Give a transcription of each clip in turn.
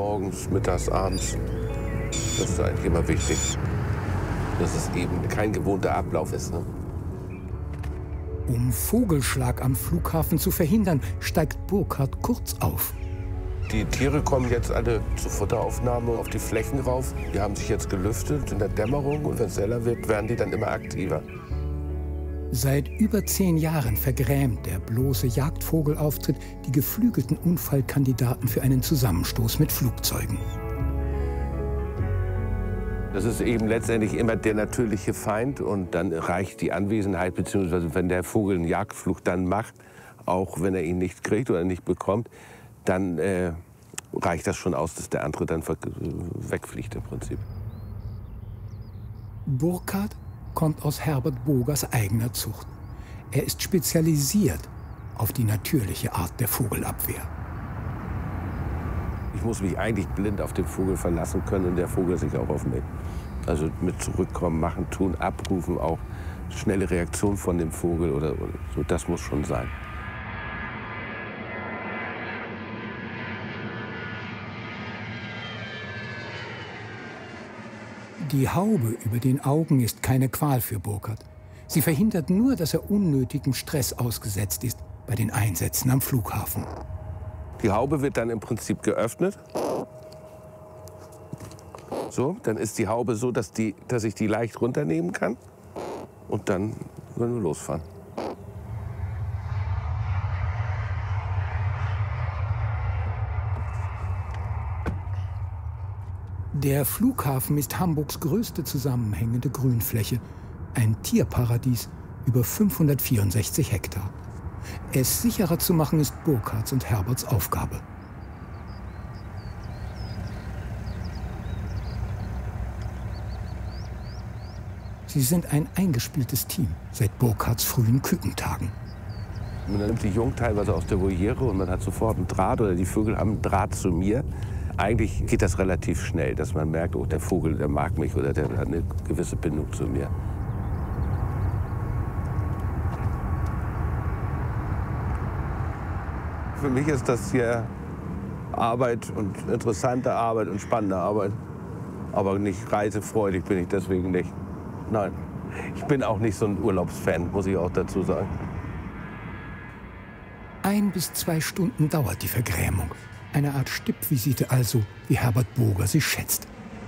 morgens, mittags, abends. Das ist eigentlich immer wichtig, dass es eben kein gewohnter Ablauf ist. Ne? Um Vogelschlag am Flughafen zu verhindern, steigt Burkhard kurz auf. Die Tiere kommen jetzt alle zur Futteraufnahme auf die Flächen rauf. Die haben sich jetzt gelüftet in der Dämmerung und wenn es heller wird, werden die dann immer aktiver. Seit über 10 Jahren vergrämt der bloße Jagdvogelauftritt die geflügelten Unfallkandidaten für einen Zusammenstoß mit Flugzeugen. Das ist eben letztendlich immer der natürliche Feind und dann reicht die Anwesenheit, beziehungsweise wenn der Vogel einen Jagdflug dann macht, auch wenn er ihn nicht kriegt oder nicht bekommt, dann reicht das schon aus, dass der andere dann wegfliegt im Prinzip. Burkhard kommt aus Herbert Bogers eigener Zucht. Er ist spezialisiert auf die natürliche Art der Vogelabwehr. Ich muss mich eigentlich blind auf den Vogel verlassen können und der Vogel sich auch auf mich. Also mit zurückkommen, machen, tun, abrufen, auch schnelle Reaktion von dem Vogel oder so, das muss schon sein. Die Haube über den Augen ist keine Qual für Burkhard. Sie verhindert nur, dass er unnötigem Stress ausgesetzt ist bei den Einsätzen am Flughafen. Die Haube wird dann im Prinzip geöffnet. So, dann ist die Haube so, dass ich die leicht runternehmen kann. Und dann können wir losfahren. Der Flughafen ist Hamburgs größte zusammenhängende Grünfläche. Ein Tierparadies über 564 Hektar. Es sicherer zu machen ist Burkhards und Herberts Aufgabe. Sie sind ein eingespieltes Team seit Burkhards frühen Kükentagen. Man nimmt die Jungen teilweise aus der Voliere und man hat sofort einen Draht oder die Vögel haben einen Draht zu mir. Eigentlich geht das relativ schnell, dass man merkt, oh, der Vogel, der mag mich oder der hat eine gewisse Bindung zu mir. Für mich ist das hier Arbeit und interessante Arbeit und spannende Arbeit. Aber nicht reisefreudig bin ich deswegen nicht. Nein, ich bin auch nicht so ein Urlaubsfan, muss ich auch dazu sagen. 1 bis 2 Stunden dauert die Vergrämung. Eine Art Stippvisite also, wie Herbert Boger sie schätzt.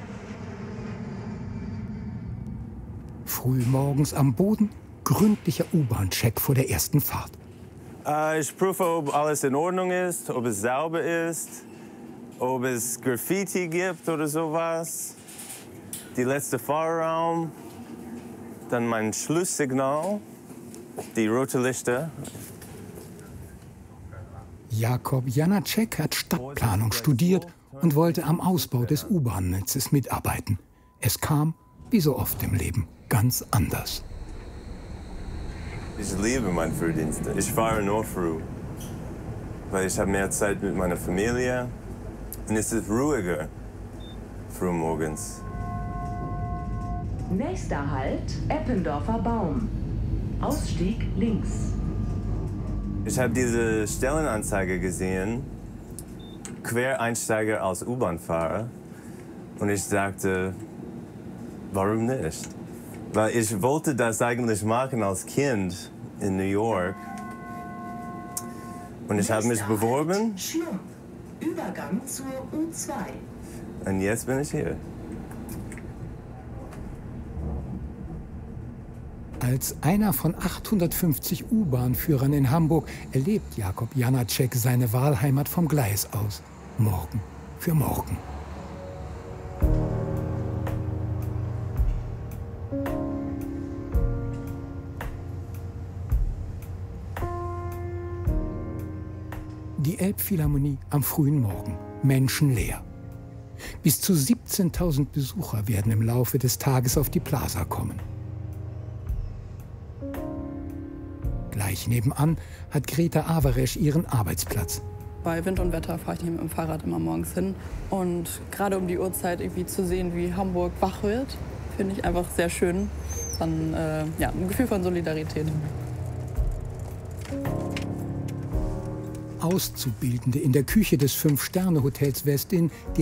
Früh morgens am Boden, gründlicher U-Bahn-Check vor der ersten Fahrt. Ich prüfe, ob alles in Ordnung ist, ob es sauber ist, ob es Graffiti gibt oder sowas. Die letzte Fahrraum, dann mein Schlusssignal, die rote Lichter. Jakob Janacek hat Stadtplanung studiert und wollte am Ausbau des U-Bahn-Netzes mitarbeiten. Es kam, wie so oft im Leben, ganz anders. Ich liebe meinen Frühdienst. Ich fahre nur früh, weil ich habe mehr Zeit mit meiner Familie und es ist ruhiger frühmorgens. Nächster Halt, Eppendorfer Baum. Ausstieg links. Ich habe diese Stellenanzeige gesehen, Quereinsteiger als U-Bahn-Fahrer. Und ich sagte, warum nicht? Weil ich wollte das eigentlich machen als Kind in New York. Und ich habe mich beworben. Schlump. Übergang zur U2. Und jetzt bin ich hier. Als einer von 850 U-Bahn-Führern in Hamburg erlebt Jakob Janacek seine Wahlheimat vom Gleis aus. Morgen für morgen. Die Elbphilharmonie am frühen Morgen, menschenleer. Bis zu 17.000 Besucher werden im Laufe des Tages auf die Plaza kommen. Gleich nebenan hat Greta Averesch ihren Arbeitsplatz. Bei Wind und Wetter fahre ich hier mit dem Fahrrad immer morgens hin. Und gerade um die Uhrzeit irgendwie zu sehen, wie Hamburg wach wird, finde ich einfach sehr schön. Dann ja, ein Gefühl von Solidarität. Auszubildende in der Küche des 5-Sterne-Hotels Westin, die